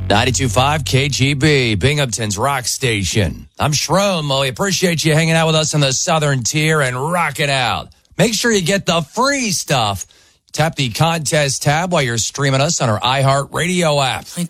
92.5 KGB, Binghamton's rock station. I'm Shroom. We appreciate you hanging out with us in the Southern Tier and rocking out. Make sure you get the free stuff. Tap the contest tab while you're streaming us on our iHeartRadio app.